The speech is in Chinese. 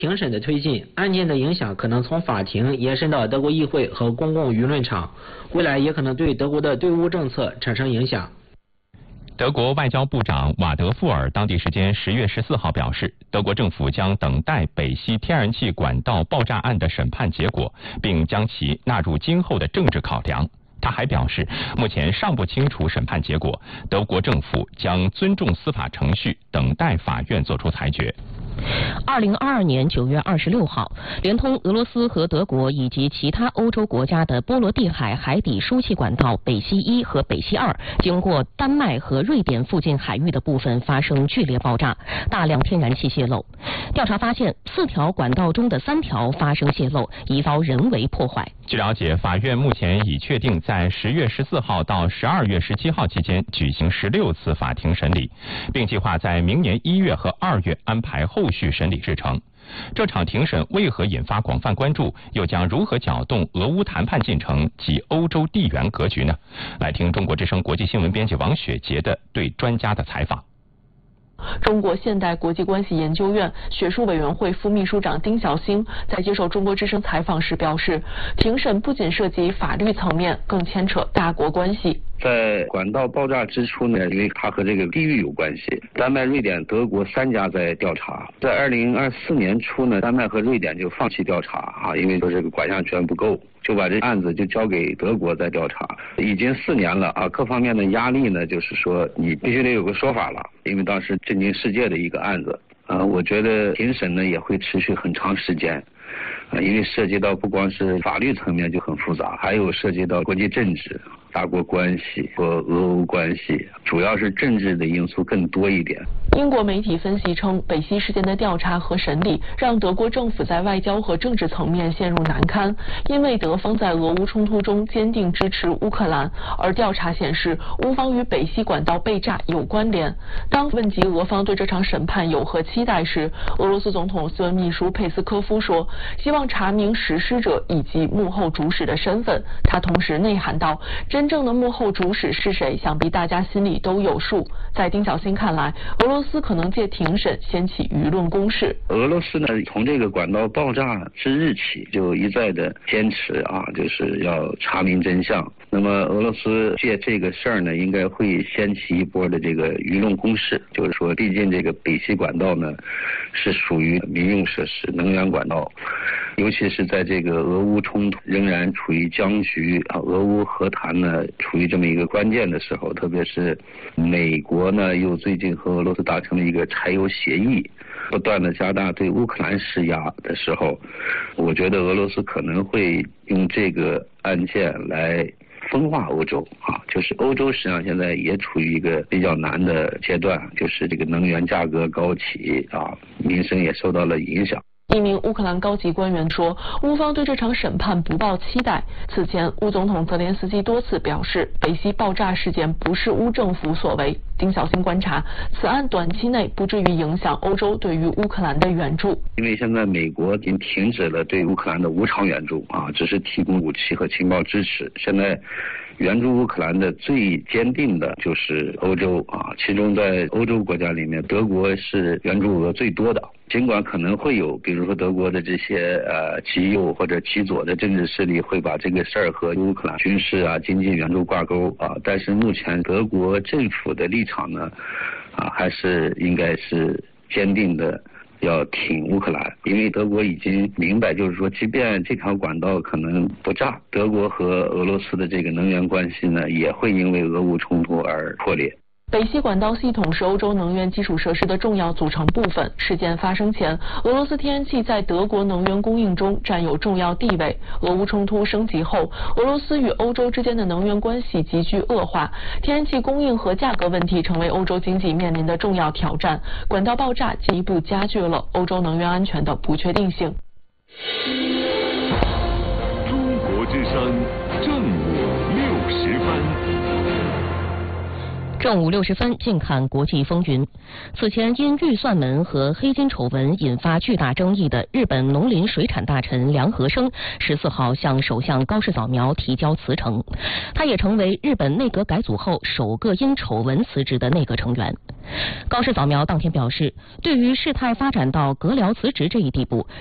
庭审的推进，案件的影响可能从法庭延伸到德国议会和公共舆论场，未来也可能对德国的对乌政策产生影响。 德国外交部长瓦德富尔当地时间10月14号表示，德国政府将等待北溪天然气管道爆炸案的审判结果，并将其纳入今后的政治考量。他还表示，目前尚不清楚审判结果，德国政府将尊重司法程序，等待法院作出裁决。 2022年9月26号，连通俄罗斯和德国以及其他欧洲国家的波罗的海海底输气管道北溪1和北溪2，经过丹麦和瑞典附近海域的部分发生剧烈爆炸，大量天然气泄漏。调查发现，4条管道中的3条发生泄漏，已遭人为破坏。 据了解，法院目前已确定在10月14号到12月17号期间举行16次法庭审理，并计划在明年1月和2月安排后续审理日程。这场庭审为何引发广泛关注，又将如何搅动俄乌谈判进程及欧洲地缘格局呢？来听中国之声国际新闻编辑王雪杰的对专家的采访。 中国现代国际关系研究院学术委员会副秘书长丁晓星在接受中国之声采访时表示，庭审不仅涉及法律层面，更牵扯大国关系。 在管道爆炸之初呢，因为它和这个地域有关系，丹麦、瑞典、德国3家在调查。在2024年初呢，丹麦和瑞典就放弃调查啊，因为说这个管辖权不够，就把这案子就交给德国在调查。已经4年了啊，各方面的压力呢，就是说你必须得有个说法了，因为当时震惊世界的一个案子啊，我觉得庭审呢也会持续很长时间。因为涉及到不光是法律层面就很复杂，还有涉及到国际政治、大国关系和俄乌关系，主要是政治的因素更多一点。 英国媒体分析称，北溪事件的调查和审理让德国政府在外交和政治层面陷入难堪，因为德方在俄乌冲突中坚定支持乌克兰，而调查显示乌方与北溪管道被炸有关联。当问及俄方对这场审判有何期待时，俄罗斯总统私人秘书佩斯科夫说，希望查明实施者以及幕后主使的身份。他同时内涵道，真正的幕后主使是谁，想必大家心里都有数。在丁晓星看来，俄罗斯可能借庭审掀起舆论攻势。 俄罗斯呢，从这个管道爆炸之日起就一再的坚持啊，就是要查明真相。那么俄罗斯借这个事儿呢，应该会掀起一波的这个舆论攻势，就是说，毕竟这个北溪管道呢是属于民用设施、能源管道，尤其是在这个俄乌冲突仍然处于僵局啊，俄乌和谈呢处于这么一个关键的时候，特别是美国呢又最近和俄罗斯达成了一个柴油协议，不断的加大对乌克兰施压的时候，我觉得俄罗斯可能会用这个案件来分化欧洲啊，就是欧洲实际上现在也处于一个比较难的阶段，就是这个能源价格高企啊，民生也受到了影响。 一名乌克兰高级官员说，乌方对这场审判不抱期待。此前，乌总统泽连斯基多次表示，北溪爆炸事件不是乌政府所为。丁晓星观察，此案短期内不至于影响欧洲对于乌克兰的援助。 因为现在美国已经停止了对乌克兰的无偿援助啊，只是提供武器和情报支持。现在援助乌克兰的最坚定的就是欧洲啊，其中在欧洲国家里面，德国是援助额最多的。尽管可能会有，比如说德国的这些极右或者极左的政治势力会把这个事儿和乌克兰军事啊、经济援助挂钩啊，但是目前德国政府的立场呢，还是应该是坚定的要挺乌克兰，因为德国已经明白，就是说，即便这条管道可能不炸，德国和俄罗斯的这个能源关系呢，也会因为俄乌冲突而破裂。 北溪管道系统是欧洲能源基础设施的重要组成部分。事件发生前，俄罗斯天然气在德国能源供应中占有重要地位。俄乌冲突升级后，俄罗斯与欧洲之间的能源关系急剧恶化，天然气供应和价格问题成为欧洲经济面临的重要挑战。管道爆炸进一步加剧了欧洲能源安全的不确定性。 中国之声正午60分。 正午60分，近看国际风云。此前因预算门和黑金丑闻引发巨大争议的日本农林水产大臣梁和生14号向首相高市早苗提交辞呈，他也成为日本内阁改组后首个因丑闻辞职的内阁成员。高市早苗当天表示，对于事态发展到阁僚辞职这一地步，